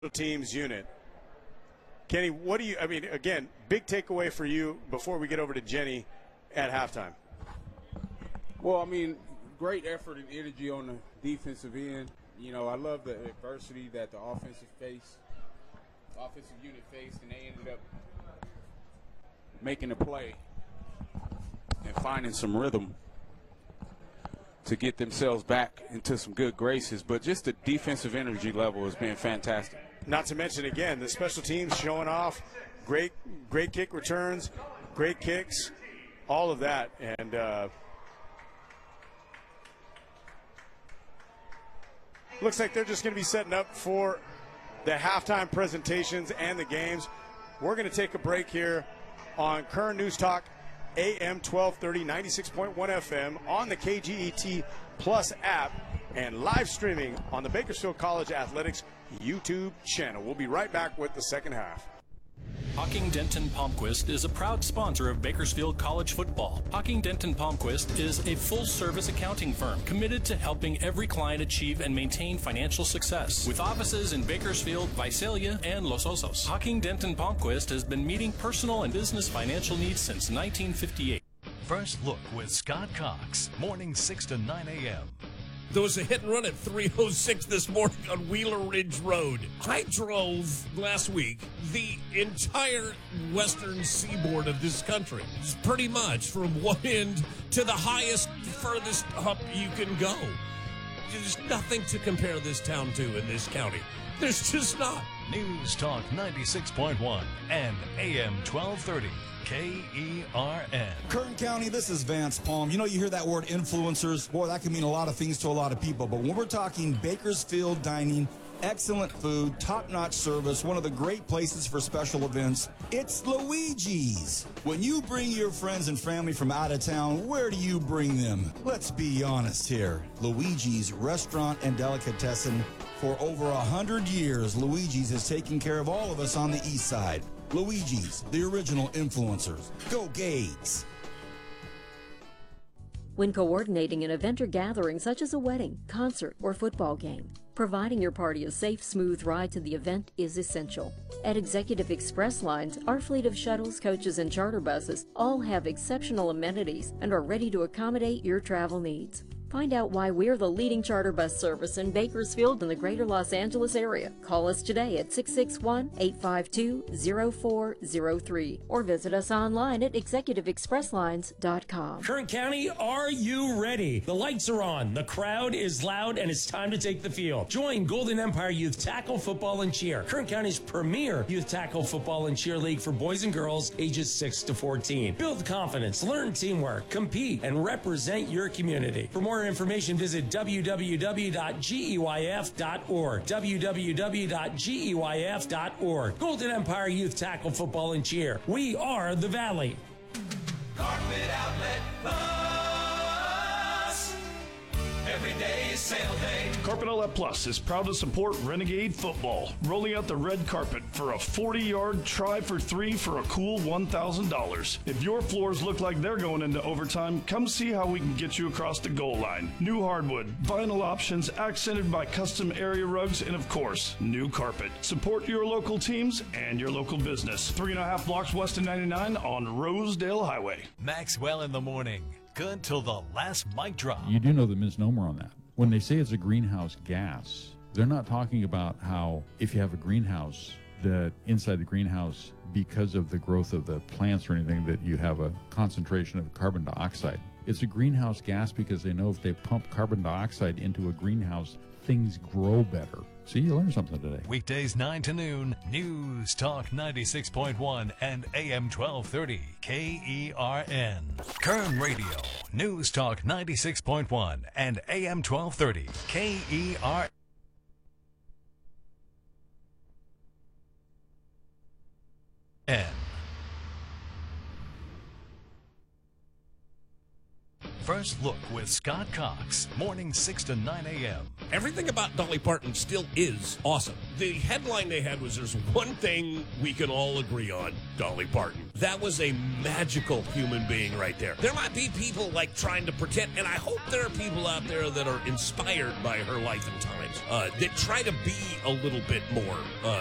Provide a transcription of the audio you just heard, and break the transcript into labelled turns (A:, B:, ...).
A: teams unit. Kenny, what do you, again, big takeaway for you before we get over to Jenny at halftime.
B: Well, great effort and energy on the defensive end. I love the adversity that the offensive unit faced, and they ended up making a play and finding some rhythm to get themselves back into some good graces. But just the defensive energy level has been fantastic.
A: Not to mention, again, the special teams showing off great kick returns, great kicks, all of that. And looks like they're just going to be setting up for the halftime presentations and the games. We're going to take a break here on Kern News Talk, AM 1230, 96.1 FM, on the KGET Plus app, and live streaming on the Bakersfield College Athletics YouTube channel. We'll be right back with the second half.
C: Hocking Denton Palmquist is a proud sponsor of Bakersfield College football. Hocking Denton Palmquist is a full-service accounting firm committed to helping every client achieve and maintain financial success. With offices in Bakersfield, Visalia, and Los Osos, Hocking Denton Palmquist has been meeting personal and business financial needs since 1958.
D: First Look with Scott Cox, morning 6 to 9 a.m.
E: There was a hit and run at 3:06 this morning on Wheeler Ridge Road. I drove last week the entire western seaboard of this country. It's pretty much from one end to the highest, furthest up you can go. There's nothing to compare this town to in this county. There's just not.
D: News Talk 96.1 and AM 1230. KERN.
F: Kern County, this is Vance Palm. You hear that word influencers. Boy, that can mean a lot of things to a lot of people. But when we're talking Bakersfield dining, excellent food, top-notch service, one of the great places for special events, it's Luigi's. When you bring your friends and family from out of town, where do you bring them? Let's be honest here. Luigi's Restaurant and Delicatessen. For over 100 years, Luigi's has taken care of all of us on the east side. Luigi's, the original influencers. Go Gates!
G: When coordinating an event or gathering such as a wedding, concert, or football game, providing your party a safe, smooth ride to the event is essential. At Executive Express Lines, our fleet of shuttles, coaches, and charter buses all have exceptional amenities and are ready to accommodate your travel needs. Find out why we're the leading charter bus service in Bakersfield and the greater Los Angeles area. Call us today at 661-852-0403 or visit us online at executiveexpresslines.com.
H: Kern County, are you ready? The lights are on, the crowd is loud, and it's time to take the field. Join Golden Empire Youth Tackle Football and Cheer, Kern County's premier youth tackle football and cheer league for boys and girls ages 6 to 14. Build confidence, learn teamwork, compete, and represent your community. For more information, visit www.geyf.org. www.geyf.org. Golden Empire Youth Tackle Football and Cheer. We are the Valley.
I: Carpet Outlet Plus. Every day is sale day.
J: Carpet Outlet Plus is proud to support Renegade Football, rolling out the red carpet for a 40-yard try for three for a cool $1,000. If your floors look like they're going into overtime, come see how we can get you across the goal line. New hardwood, vinyl options accented by custom area rugs, and of course, new carpet. Support your local teams and your local business. 3.5 blocks west of 99 on Rosedale Highway.
D: Maxwell in the morning. Good till the last mic drop.
K: You do know the misnomer on that. When they say it's a greenhouse gas, they're not talking about how if you have a greenhouse, that inside the greenhouse, because of the growth of the plants or anything, that you have a concentration of carbon dioxide. It's a greenhouse gas because they know if they pump carbon dioxide into a greenhouse, things grow better. See, you learned something today.
D: Weekdays 9 to noon, News Talk 96.1 and AM 1230 KERN. Kern Radio, News Talk 96.1 and AM 1230 KERN. First Look with Scott Cox, morning 6 to 9 a.m.
E: Everything about Dolly Parton still is awesome. The headline they had was, there's one thing we can all agree on, Dolly Parton. That was a magical human being right there. There might be people trying to pretend, and I hope there are people out there that are inspired by her life and times. that try to be a little bit more